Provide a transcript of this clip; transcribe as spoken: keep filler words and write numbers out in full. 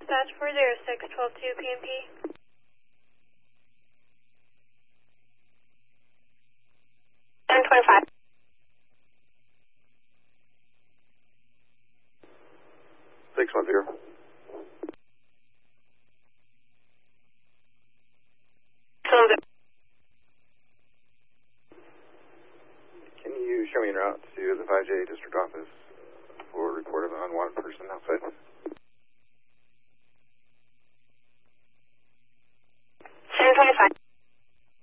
dispatch four zero six, twelve two P M P. ten twenty-five. six one zero. Can you show me en route to the five J district office for report of an unwanted person outside?